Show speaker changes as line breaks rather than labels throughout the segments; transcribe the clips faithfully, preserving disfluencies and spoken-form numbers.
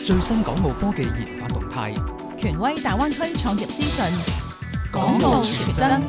最新港澳科技研發動態，
權威大灣區創業資訊，
港澳全真。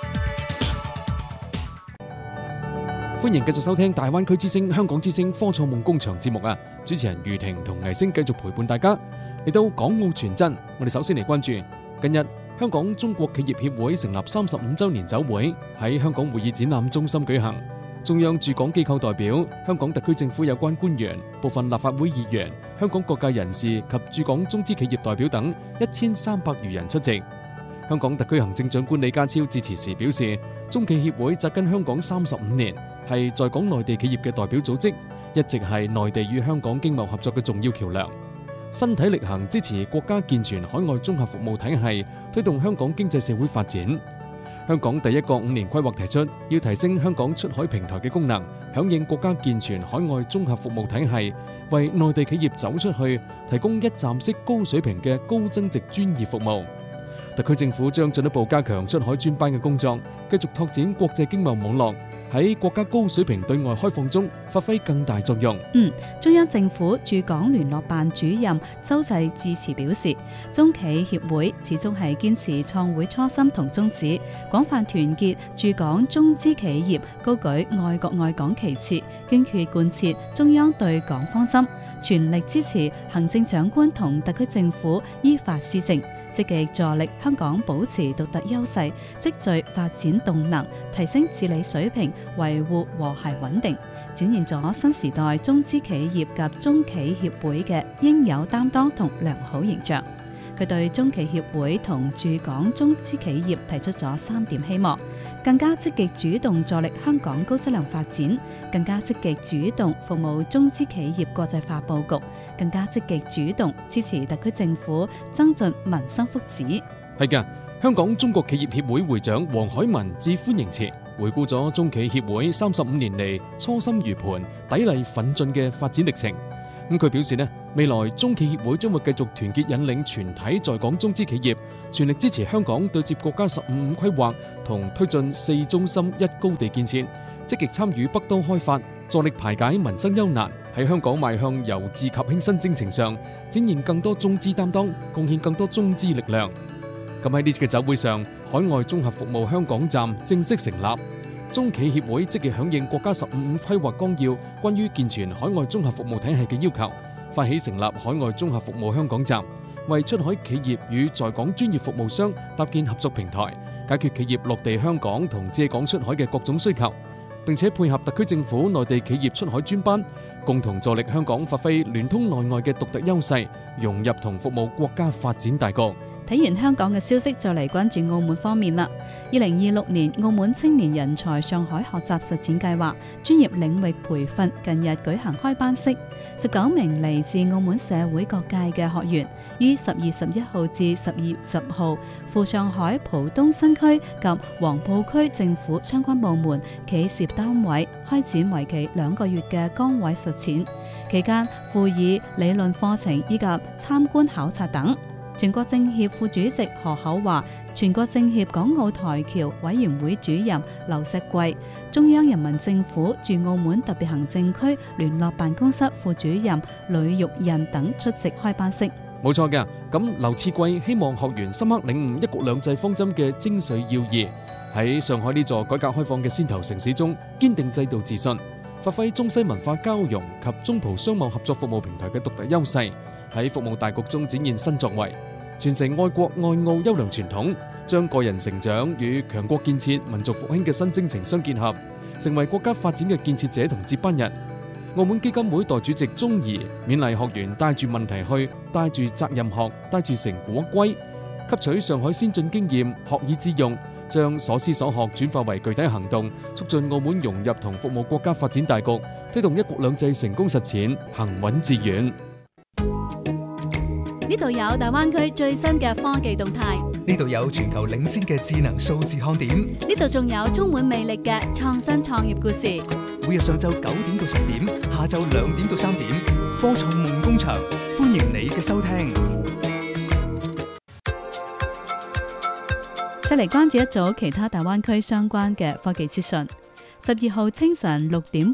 歡迎繼續收聽大灣區之聲、香港之聲科創夢工場節目啊！主持人余婷同倪星繼續陪伴大家嚟到港澳全真。我哋首先嚟關注近日香港中國企業協會成立三十五週年酒會喺香港會議展覽中心舉行。中央駐港機構代表、香港特區政府有關官員、部分立法會議員、香港各界人士及駐港中資企業代表等一千三百餘人出席。香港特區行政長官李家超致辭時表示，中企協會紮根香港三十五年，係在港內地企業嘅代表組織，一直係內地與香港經貿合作嘅重要橋樑。身體力行支持國家健全海外綜合服務體系，推動香港經濟社會發展。香港第一個五年規劃提出，要提升香港出海平台嘅功能，響應國家健全海外綜合服務體系，為內地企業走出去提供一站式高水平嘅高增值專業服務。特區政府將進一步加強出海專班嘅工作，繼續拓展國際經貿網絡，喺國家高水平對外開放中發揮更大作用。
嗯，中央政府駐港聯絡辦主任周濟致辭表示，中企協會始終係堅持創會初心同宗旨，廣泛團結駐港中資企業，高舉愛國愛港旗幟，堅決貫徹中央對港方針，全力支持行政長官同特區政府依法施政，積極助力香港保持獨特優勢，積聚發展動能，提升治理水平，維護和諧穩定，展現咗新時代中資企業及中企協會嘅應有擔當同良好形象。佢對中企協會同駐港中資企業提出咗三點希望：更加積極主動助力香港高質量發展，更加積極主動服務中資企業國際化佈局，更加積極主動支持特區政府增進民生福祉。
係嘅，香港中國企業協會會長黃海文致歡迎辭，回顧咗中企協會三十五年嚟初心如磐、砥礪奮進嘅發展歷程。咁佢表示呢，未來中企協會將會繼續團結引領全體在港中資企業，全力支持香港對接國家十五五規劃同推進四中心一高地建設，積極參與北都開發，助力排解民生憂難，喺香港邁向由治及興新征程上展現更多中資擔當，貢獻更多中資力量。咁喺呢次嘅酒會上，海外綜合服務香港站正式成立。中企協會積極響應國家十五五規劃綱要關於健全海外綜合服務體系嘅要求，發起成立海外綜合服務香港站，為出海企業與在港專業服務商搭建合作平台，解決企業落地香港同借港出海嘅各種需求，並且配合特區政府內地企業出海專班，共同助力香港發揮聯通內外嘅獨特優勢，融入同服務國家發展大局。
睇完香港嘅消息，再嚟關注澳門方面啦。二零二六年澳門青年人才上海學習實踐計劃專業領域培訓近日舉行開班式，十九名嚟自澳門社會各界嘅學員，於十月十一號至十二月十號赴上海浦東新區及黃埔區政府相關部門企事業單位開展為期兩個月嘅崗位實踐，期間輔以理論課程以及參觀考察等。全國政協副主席何厚華、全國政協港澳台僑委員會主任劉錫貴、中央人民政府駐澳門特別行政區聯絡辦公室副主任呂玉印等出席開班式。
冇錯嘅，咁劉賜貴希望學員深刻領悟一國兩制方針嘅精髓要義，喺上海呢座改革開放嘅先頭城市中堅定制度自信，發揮中西文化交融及中葡商貿合作服務平台嘅獨特優勢，喺服務大局中展現新作為，傳承愛國愛澳優良傳統，將個人成長與強國建設、民族復興嘅新征程相結合，成為國家發展嘅建設者同接班人。澳門基金會代主席鐘儀勉勵學員帶住問題去，帶住責任學，帶住成果歸，吸取上海先進經驗，學以致用，將所思所學轉化為具體行動，促進澳門融入同服務國家發展大局，推動一國兩制成功實踐，行穩致遠。
呢度有大灣區最新嘅科技動態，
呢度有全球領先嘅智能數字看點，
呢度仲有充滿魅力嘅創新創業故事。
每日上晝九點到十點，下晝兩點到三點，科創夢工場，歡迎你嘅收聽。
再嚟關注一組其他大灣區相關嘅科技資訊。十二號清晨六點半，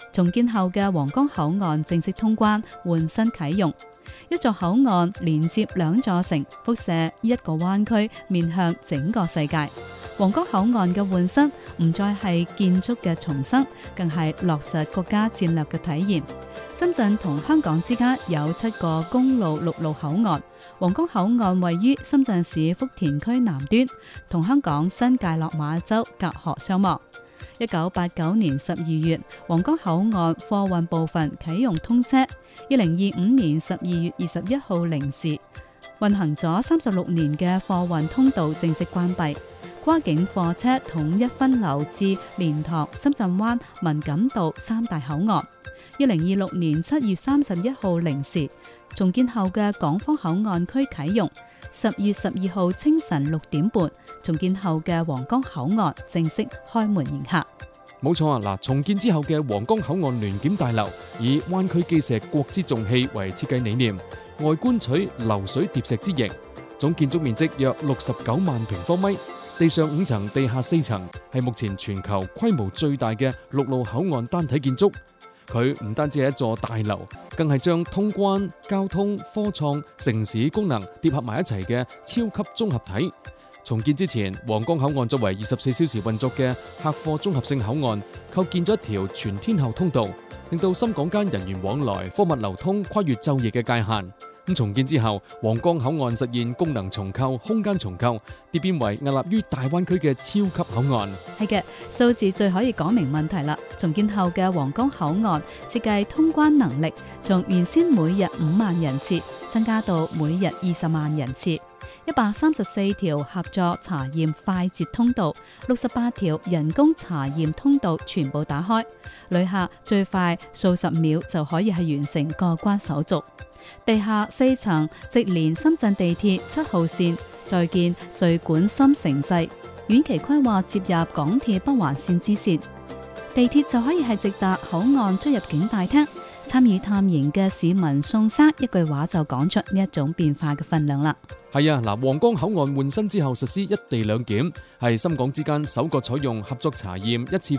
重建後嘅皇崗口岸正式通關換新啟用，一座口岸連接兩座城，輻射一個灣區，面向整個世界。皇崗口岸嘅換新唔再係建築嘅重生，更係落實國家戰略嘅體現。深圳同香港之間有七個公路陸路口岸，皇崗口岸位於深圳市福田區南端，同香港新界落馬洲隔河相望。一九八九年十二月，皇崗口岸貨運部分啟用通車。二零二五年十二月二十一號零時，運行咗三十六年嘅貨運通道正式關閉，跨境貨車統一分流至蓮塘、深圳灣、文錦渡三大口岸。二零二六年七月三十一號零時，重建後嘅港方口岸區啟用。十月十二號清晨六點半，重建後嘅皇崗口岸正式開門迎客。
冇錯啊！嗱，重建之後嘅皇崗口岸聯檢大樓以灣區基石國之重器為設計理念，外觀取流水疊石之形，總建築面積約六十九萬平方米，地上五層，地下四層，係目前全球規模最大嘅陸路口岸單體建築。佢唔單止係一座大樓，更係將通關、交通、科創、城市功能疊合埋一齊嘅超級綜合體。重建之前，皇崗口岸作為二十四小時運作嘅客貨綜合性口岸，構建咗一條全天候通道，令到深港間人員往來、貨物流通跨越晝夜嘅界限。咁重建之後，皇崗口岸實現功能重構、空間重構，蝶變為屹立於大灣區嘅超級口岸。
係嘅，數字最可以講明問題啦。重建後嘅皇崗口岸設計通關能力，從原先每日五萬人次增加到每日二十萬人次。一百三十四條合作查驗快捷通道，六十八條人工查驗通道全部打開，旅客最快數十秒就可以係完成過關手續。地下四層直連深圳地鐵七號線，再建穗莞深城際，遠期規劃接入港鐵北環線支線。地鐵就可以係直達口岸出入境大廳。參與探研嘅市民宋生一句話就講出呢一種變化嘅分量啦。
係啊，嗱，皇崗口岸換新之後實施一地兩檢，係深港之間首個採用合作查驗一次